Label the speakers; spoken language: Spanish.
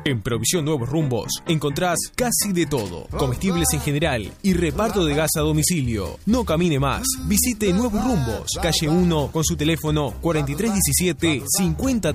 Speaker 1: En Provisión Nuevos Rumbos encontrás casi de todo. Comestibles en general y reparto de gas a domicilio. No camine más. Visite Nuevos Rumbos, calle 1 con su teléfono 4317-5030